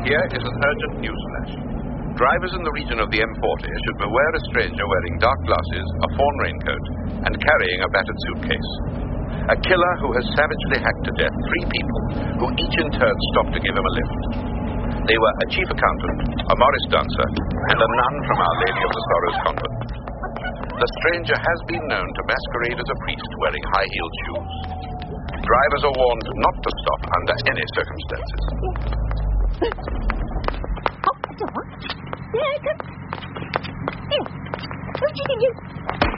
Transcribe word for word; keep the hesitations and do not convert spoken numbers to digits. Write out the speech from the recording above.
Here is an urgent newsflash. Drivers in the region of the M forty should beware a stranger wearing dark glasses, a fawn raincoat, and carrying a battered suitcase. A killer who has savagely hacked to death three people, who each in turn stopped to give him a lift. They were a chief accountant, a Morris dancer, and a nun from Our Lady of the Sorrows Convent. The stranger has been known to masquerade as a priest wearing high-heeled shoes. Drivers are warned not to stop under any circumstances. Oh, Dot. There it comes. Here. Don't you think you...